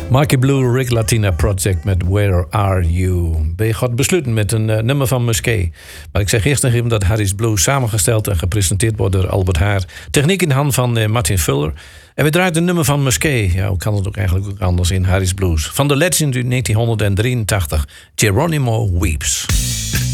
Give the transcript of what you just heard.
Mikey Blue, Rick Latina Project met Where Are You? Ben je gaat besluiten met een nummer van Musquet. Maar ik zeg eerst nog even dat Harry's Blues samengesteld en gepresenteerd wordt door Albert Haar. Techniek in de hand van Martin Fuller. En we draaien een nummer van Musquet. Ja, hoe kan het ook eigenlijk ook anders in Harry's Blues? Van The Legend uit 1983, Geronimo Weeps.